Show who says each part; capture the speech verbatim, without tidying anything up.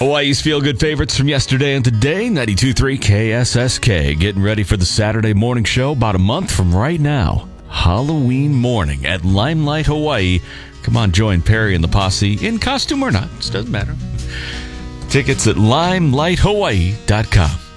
Speaker 1: Hawaii's feel-good favorites from yesterday and today, ninety-two point three K S S K. Getting ready for the Saturday morning show about a month from right now. Halloween morning at Limelight Hawaii. Come on, join Perry and the posse, in costume or not. It doesn't matter. Tickets at limelight hawaii dot com.